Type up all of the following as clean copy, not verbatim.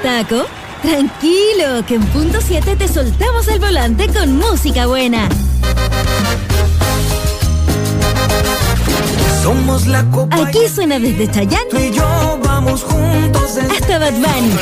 taco? Tranquilo, que en punto 7 te soltamos el volante con música buena. Somos la copa. Aquí suena desde Chayanne Tú y yo vamos juntos hasta Bad Bunny,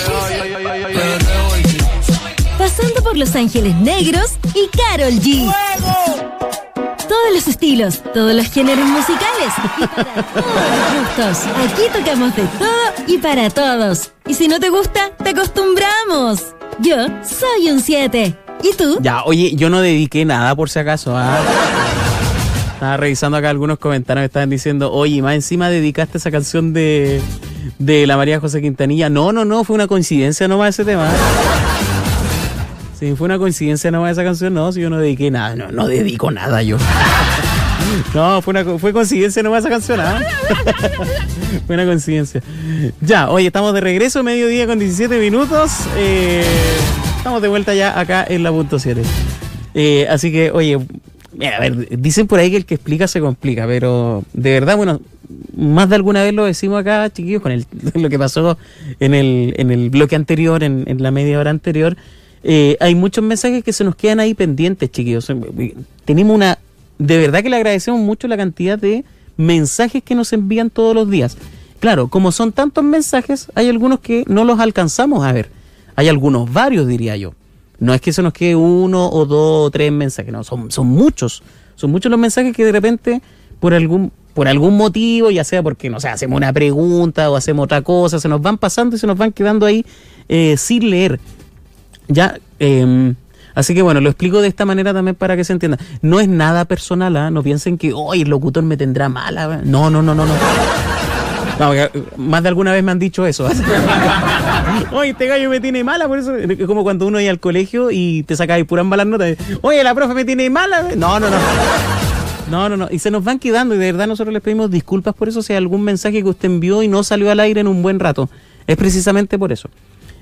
pasando por Los Ángeles Negros y Karol G. Todos los estilos, todos los géneros musicales y para todos los gustos. Aquí tocamos de todo y para todos. Y si no te gusta, te acostumbramos. Yo soy un 7. ¿Y tú? Ya, oye, yo no dediqué nada por si acaso. Estaba revisando acá algunos comentarios que estaban diciendo, oye, más encima dedicaste esa canción de la María José Quintanilla. No, fue una coincidencia nomás ese tema. Sí, fue una coincidencia nomás esa canción, no, si yo no dediqué nada, no dedico nada yo. No, fue coincidencia nomás esa canción, Fue una coincidencia. Ya, oye, estamos de regreso, mediodía con 17 minutos. Estamos de vuelta ya acá en la punto 7. Así que, oye, mira, a ver, dicen por ahí que el que explica se complica, pero de verdad, bueno, más de alguna vez lo decimos acá, chiquillos, con lo que pasó en el bloque anterior, en la media hora anterior. Hay muchos mensajes que se nos quedan ahí pendientes, chiquillos. Tenemos de verdad que le agradecemos mucho la cantidad de mensajes que nos envían todos los días. Claro, como son tantos mensajes, hay algunos que no los alcanzamos a ver. Hay algunos, varios diría yo. No es que se nos quede uno o dos o tres mensajes, no, son muchos. Son muchos los mensajes que de repente, por algún motivo, ya sea porque, no sé, hacemos una pregunta o hacemos otra cosa, se nos van pasando y se nos van quedando ahí sin leer. Ya, así que bueno, lo explico de esta manera también para que se entienda. No es nada personal, no piensen que el locutor me tendrá mala. No. No, más de alguna vez me han dicho eso. Oye, este gallo me tiene mala, por eso es como cuando uno iba al colegio y te sacaba puras malas notas. Oye, la profe me tiene mala. No. Y se nos van quedando y de verdad nosotros les pedimos disculpas por eso si hay algún mensaje que usted envió y no salió al aire en un buen rato. Es precisamente por eso.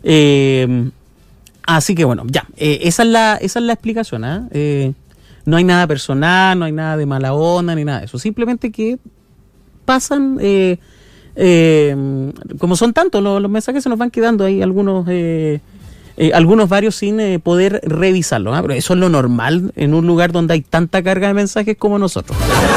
Así que bueno, ya, esa es la explicación. No hay nada personal, no hay nada de mala onda ni nada de eso. Simplemente que pasan, como son tantos los mensajes, se nos van quedando ahí algunos varios sin poder revisarlos. Pero eso es lo normal en un lugar donde hay tanta carga de mensajes como nosotros.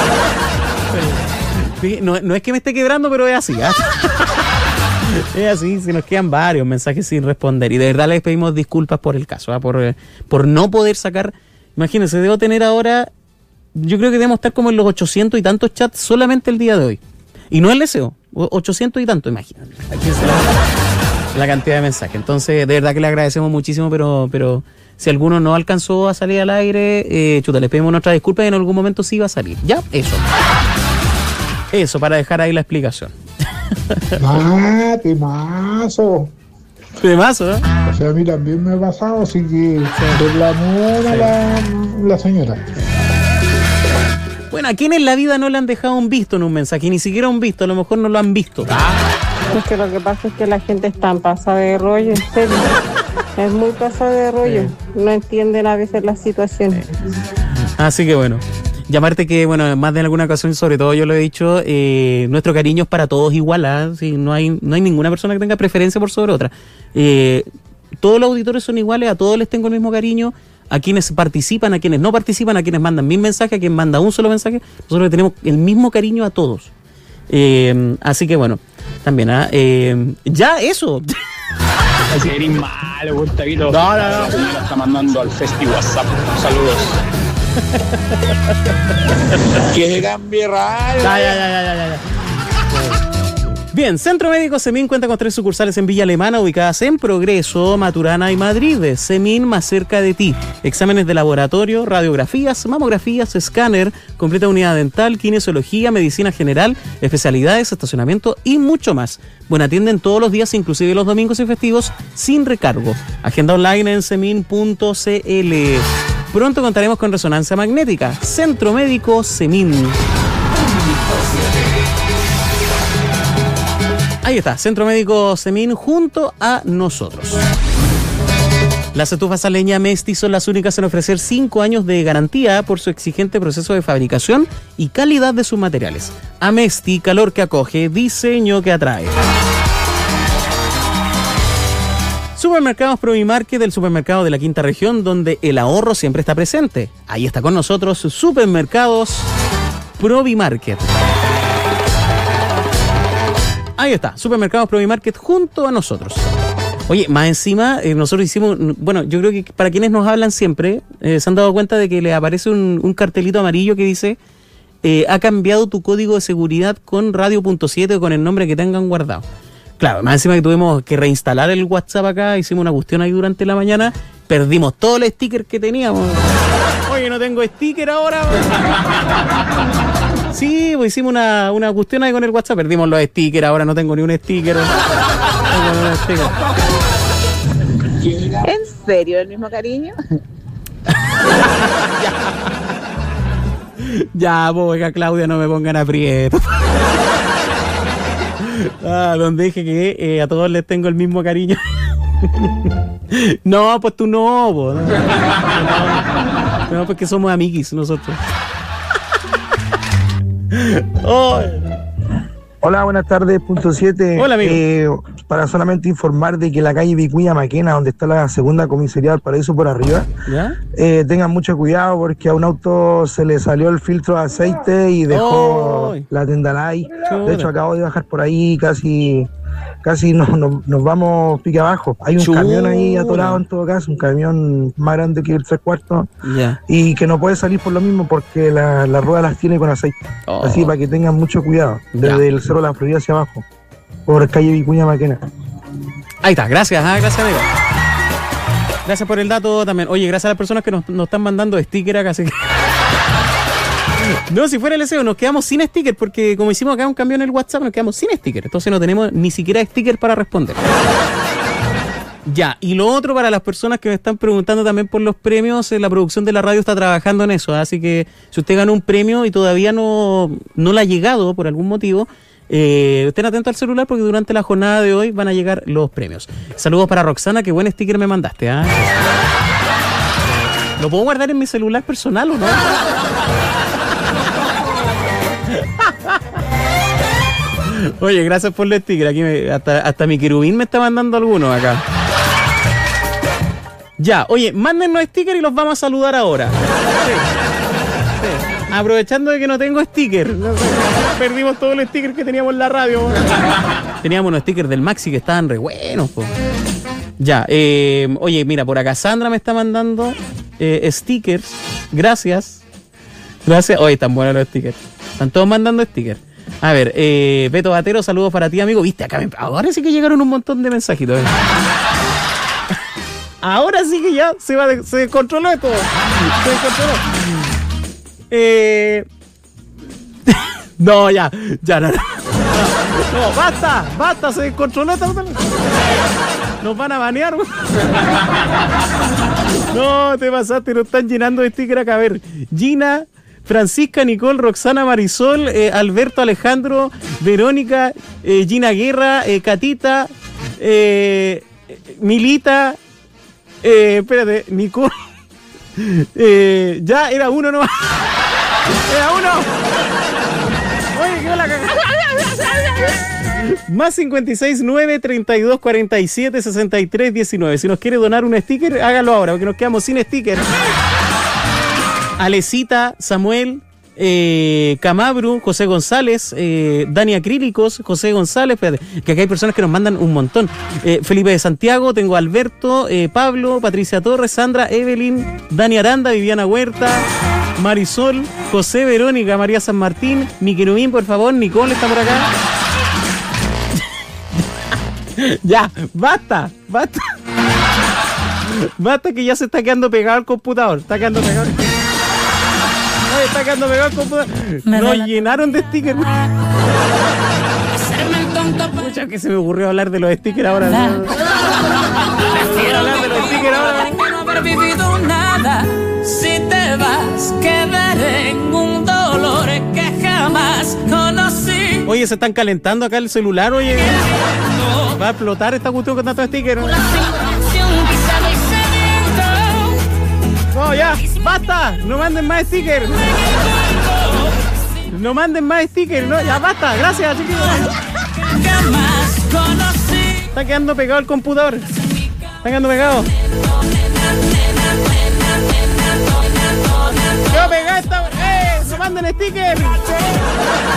No es que me esté quebrando, pero es así. Es así, se nos quedan varios mensajes sin responder y de verdad les pedimos disculpas por el caso, por no poder sacar. Imagínense, debo tener ahora, yo creo que debemos estar como en los 800 y tantos chats solamente el día de hoy, y no el deseo, 800 y tantos, imagínense la cantidad de mensajes. Entonces de verdad que le agradecemos muchísimo, pero si alguno no alcanzó a salir al aire, les pedimos nuestras disculpas y en algún momento sí va a salir. Ya, eso para dejar ahí la explicación. Temazo, ¿no? O sea, a mí también me ha pasado, así que reclamó la señora. Bueno, ¿a quién en la vida no le han dejado un visto en un mensaje? Ni siquiera un visto, a lo mejor no lo han visto. Es que lo que pasa es que la gente está en pasada de rollo, en serio. Es muy pasada de rollo. No entienden a veces las situaciones. Así que bueno. Llamarte que, bueno, más de alguna ocasión, sobre todo yo lo he dicho, nuestro cariño es para todos igual, ¿sí? No hay ninguna persona que tenga preferencia por sobre otra. Todos los auditores son iguales, a todos les tengo el mismo cariño, a quienes participan, a quienes no participan, a quienes mandan 1000 mensajes, a quien manda un solo mensaje, nosotros tenemos el mismo cariño a todos. Así que bueno, también, ya eso. Así eres malo, Gustavito. No. La señora está mandando al Festi WhatsApp. Saludos. Que se cambie radio. Ya. Bien, Centro Médico Semín cuenta con 3 sucursales en Villa Alemana, ubicadas en Progreso, Maturana y Madrid. Semín, más cerca de ti. Exámenes de laboratorio, radiografías, mamografías, escáner, completa unidad dental, kinesiología, medicina general, especialidades, estacionamiento y mucho más. Bueno, atienden todos los días, inclusive los domingos y festivos, sin recargo. Agenda online en semin.cl. Pronto contaremos con resonancia magnética. Centro Médico Semín. Ahí está, Centro Médico Semín junto a nosotros. Las estufas a leña Mesti son las únicas en ofrecer 5 años de garantía por su exigente proceso de fabricación y calidad de sus materiales. Amesti, calor que acoge, diseño que atrae. Supermercados Provimarket, el supermercado de la Quinta Región, donde el ahorro siempre está presente. Ahí está con nosotros Supermercados Provimarket. Ahí está, Supermercados Provimarket junto a nosotros. Oye, más encima, nosotros hicimos... Bueno, yo creo que para quienes nos hablan siempre, se han dado cuenta de que le aparece un cartelito amarillo que dice ha cambiado tu código de seguridad con Radio.7 o con el nombre que tengan guardado. Claro, más encima que tuvimos que reinstalar el WhatsApp acá, hicimos una cuestión ahí durante la mañana, perdimos todos los stickers que teníamos. Oye, no tengo sticker ahora. Sí, pues hicimos una cuestión ahí con el WhatsApp, perdimos los stickers, ahora no tengo ni un sticker. ¿En serio el mismo cariño? Ya, oiga, Claudia, no me pongan aprieto. Donde dije que a todos les tengo el mismo cariño. No, pues tú no, po. No, porque somos amiguis nosotros. Oh. Hola, buenas tardes, punto 7. Hola, amigo. Para solamente informar de que la calle Vicuña Maquena, donde está la segunda comisaría del Paraíso por arriba, ¿ya? Tengan mucho cuidado porque a un auto se le salió el filtro de aceite y dejó la tendalay. De hecho, acabo de bajar por ahí, casi nos vamos pique abajo. Hay un camión ahí atorado en todo caso, un camión más grande que el 3/4, y que no puede salir por lo mismo porque la rueda las tiene con aceite. Así para que tengan mucho cuidado, desde el Cerro de la Florida hacia abajo, por calle Vicuña Maquena. Ahí está, gracias, gracias, amigo. Gracias por el dato también. Oye, gracias a las personas que nos están mandando sticker acá, así que... No, si fuera el deseo, nos quedamos sin sticker porque como hicimos acá un cambio en el WhatsApp, nos quedamos sin sticker. Entonces no tenemos ni siquiera sticker para responder. Ya, y lo otro para las personas que me están preguntando también por los premios, la producción de la radio está trabajando en eso. Así que si usted ganó un premio y todavía no le ha llegado por algún motivo, estén atentos al celular porque durante la jornada de hoy van a llegar los premios. Saludos para Roxana, qué buen sticker me mandaste. ¿Lo puedo guardar en mi celular personal o no? Oye, gracias por el sticker. Aquí hasta mi querubín me está mandando algunos acá. Ya, oye, mándennos stickers y los vamos a saludar ahora. Sí. Aprovechando de que no tengo sticker. Perdimos todos los stickers que teníamos en la radio. Teníamos unos stickers del Maxi que estaban re buenos, po. Ya, oye, mira, por acá Sandra me está mandando stickers. Gracias. Oye, están buenos los stickers. Están todos mandando stickers. A ver, Beto Batero, saludos para ti, amigo. Viste, acá ahora sí que llegaron un montón de mensajitos. Ahora sí que ya se descontroló esto. Se descontroló. No, ya, no. No, basta, se descontroló esto. Nos van a banear. No, te pasaste, nos están llenando de stickers acá. A ver, Gina, Francisca, Nicole, Roxana, Marisol, Alberto, Alejandro, Verónica, Gina Guerra, Catita, Milita, espérate, Nicole, ya era uno nomás. Era uno. Oye, qué la cagada. Más 569 32 47 63 19. Si nos quiere donar un sticker, hágalo ahora, porque nos quedamos sin sticker. Alecita, Samuel, Camabru, José González, Dani Acrílicos, José González, espérate, que acá hay personas que nos mandan un montón. Felipe de Santiago, tengo a Alberto, Pablo, Patricia Torres, Sandra, Evelyn, Dani Aranda, Viviana Huerta, Marisol, José, Verónica, María San Martín, mi querubín, por favor, Nicole está por acá. Ya, basta. Basta que ya se está quedando pegado al computador. Está quedando pegado al computador. Nos llenaron de stickers. Escucha que se me ocurrió hablar de los stickers ahora. No haber vivido nada. Si te vas, quedaré en un dolor que jamás conocí. Oye, se están calentando acá el celular, oye. Va a explotar esta cuestión con tantos stickers. No, ya, basta. No manden más stickers. No, ya basta. Gracias, chiquillos. Está quedando pegado el computador. Están quedando pegados. ¡Yo pegué esta! ¡Se manden stickers!